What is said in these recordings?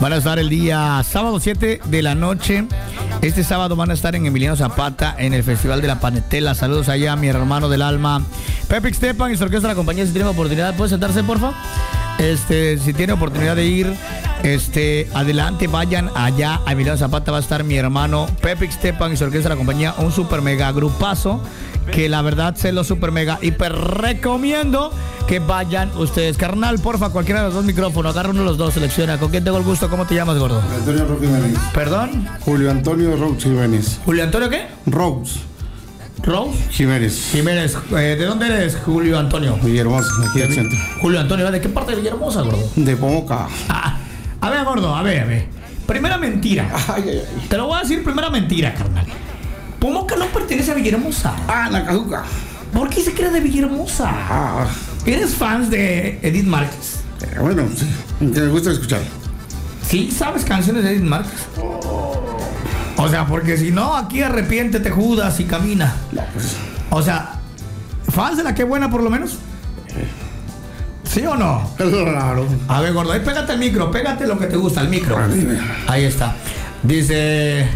Van a estar el día sábado 7 de la noche. Este sábado van a estar en Emiliano Zapata en el Festival de la Panetela. Saludos allá a mi hermano del alma, Pepe Ixtepan y su orquesta de la compañía. Si tiene oportunidad, ¿puede sentarse, porfa? Si tiene oportunidad de ir, adelante, vayan allá a Emiliano Zapata. Va a estar mi hermano Pepe Ixtepan y su orquesta de la compañía, un super mega grupazo que la verdad se lo super mega hiper recomiendo que vayan ustedes. Carnal, porfa, cualquiera de los dos micrófonos, agarra uno de los dos, selecciona. ¿Con quién tengo el gusto? ¿Cómo te llamas, gordo? Antonio Roque Jiménez. ¿Perdón? Julio Antonio Roque Jiménez. ¿Julio Antonio qué? Rose ¿Rose? Jiménez. Jiménez. ¿De dónde eres, Julio Antonio? Villahermosa, aquí del centro. Julio Antonio, ¿de qué parte de Villahermosa, gordo? De Pomoca. A ver, gordo, a ver. Primera mentira. Ay. Te lo voy a decir, primera mentira, carnal. Pomoca no pertenece a Villahermosa. Nacajuca. ¿Por qué se cree de Villahermosa? ¿Eres fans de Edith Márquez? Bueno, sí, me gusta escuchar. ¿Sí sabes canciones de Edith Márquez? O sea, porque si no, aquí arrepiéntete, Judas, y camina. No, pues. O sea, ¿fans de la que buena por lo menos? ¿Sí o no? Claro. A ver, gordo, ahí pégate el micro, pégate lo que te gusta, el micro. Ahí está. Dice...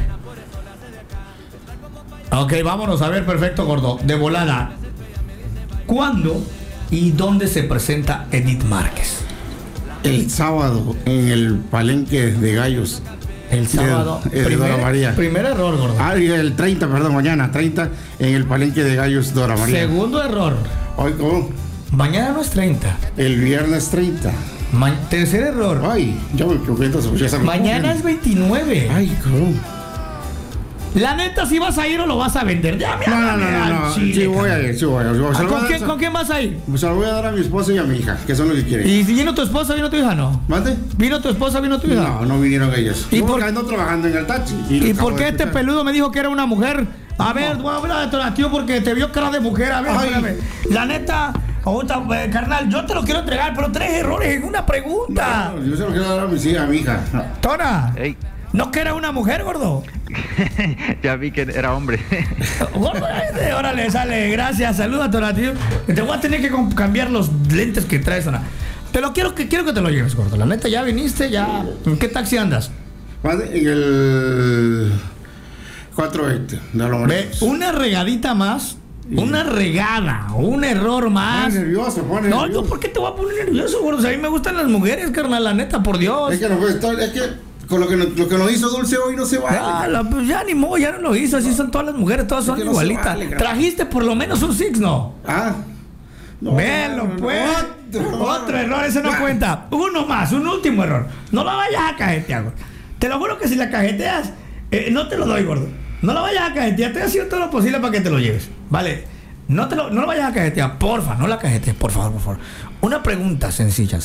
Ok, vámonos, a ver, perfecto, gordo. De volada. ¿Cuándo y dónde se presenta Edith Márquez? El sábado en el Palenque de Gallos. El sábado. De Dora María. Primer error, gordo. El 30, perdón, mañana 30 en el Palenque de Gallos, Dora María. Segundo error. Hoy, ¿cómo? Mañana no es 30. El viernes 30. Tercer error. Ay, ya me equivoqué entonces. Ya sabes. Mañana es 29. Ay, ¿cómo? La neta, ¿si vas a ir o lo vas a vender? Ya, No. Sí voy a ir, sí voy a ir. ¿Con quién vas a ir? Pues se lo voy a dar a mi esposa y a mi hija, que son los que quieren. ¿Y si vino tu esposa, vino tu hija, no? ¿Mande? ¿Vino tu esposa, vino tu hija? No vinieron ellos. ¿Y porque ando trabajando en el taxi. ¿Y por qué este peludo me dijo que era una mujer? A ver, voy a hablar de Tonatiuh porque te vio cara de mujer. A ver, espérame. La neta, carnal, yo te lo quiero entregar, pero 3 errores en una pregunta. No, yo se lo quiero dar a mi hija, a mi hija. Tona. Ey. ¿No que era una mujer, gordo? Ya vi que era hombre. Gordo, órale, sale, gracias, saluda, Tonatiuh. Te voy a tener que cambiar los lentes que traes, Tona. Quiero que te lo lleves, gordo. La neta, ya viniste, ya. ¿En qué taxi andas? En el 420 de la Ve, una regadita más. Una regada, un error más. Pone nervioso. No, yo, ¿por qué te voy a poner nervioso, gordo? O sea, a mí me gustan las mujeres, carnal, la neta, por Dios. Es que no puede estar, es que con lo que nos hizo Dulce hoy no se vale. Pues ya ni modo, ya no lo hizo. Así son todas las mujeres, todas son igualitas. Vale, trajiste por lo menos un six, ¿no? No, velo, pues. Otro error, ese no cuenta. Uno más, un último error. No la vayas a cajetear, gordo. Te lo juro que si la cajeteas, no te lo doy, gordo. No la vayas a cajetear. Estoy haciendo todo lo posible para que te lo lleves. Vale. No lo vayas a cajetear, porfa, no la cajetees, por favor. Una pregunta sencilla.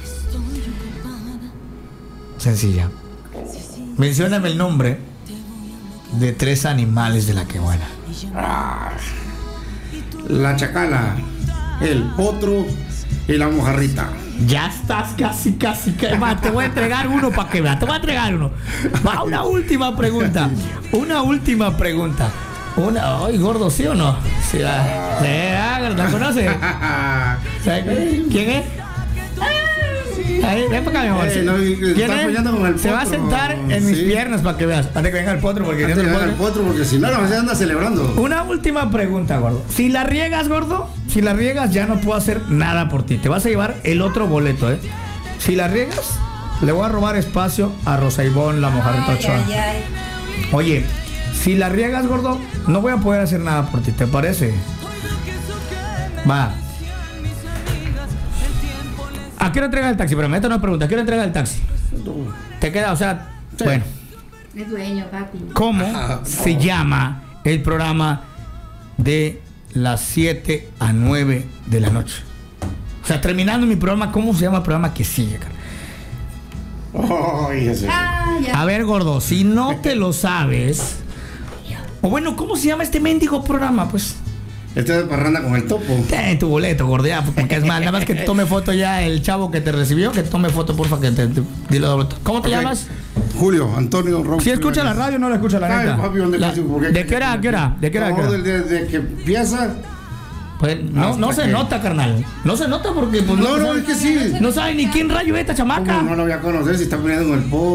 Mencióname el nombre de 3 animales de la que buena. La chacala, el potro y la mojarrita. Ya estás casi. Va, te voy a entregar uno para que veas. Te voy a entregar uno. Va, una última pregunta. Ay, gordo, ¿sí o no? Sí, ¿la conoces? ¿Quién es? Ahí, ven para acá, mi amor. ¿Quién es? Se va a sentar en mis piernas para que veas. Antes que venga el potro, porque si no, se anda celebrando. Una última pregunta, gordo. Si la riegas, gordo, ya no puedo hacer nada por ti. Te vas a llevar el otro boleto, ¿eh? Si la riegas, le voy a robar espacio a Rosa Ivonne, la mojarrita Ochoa. Oye, si la riegas, gordo, no voy a poder hacer nada por ti, ¿te parece? Va. ¿A qué hora entregas el taxi? Pero me meto una pregunta. ¿A qué hora entregas el taxi? ¿Te queda? O sea, sí. Bueno. Es dueño, papi. ¿Cómo se llama el programa de las 7 a 9 de la noche? O sea, terminando mi programa, ¿cómo se llama el programa que sigue, cara? A ver, gordo, si no te lo sabes... O bueno, ¿cómo se llama este mendigo programa, pues? Este de parranda con el topo. Ten tu boleto, gordo, ya, porque es mal. Nada más que te tome foto ya el chavo que te recibió, que tome foto, porfa, que dilo doble. ¿Cómo te llamas? Julio Antonio Roque. ¿Sí escucha la radio o no la escucha la neta? Papi, ¿De qué hora a qué hora? Desde que empieza. Pues no se nota, carnal. No se nota porque... Pues, no, es que sí. No sabe ni quién rayo es esta chamaca. ¿Cómo no lo voy a conocer si está poniendo en el post?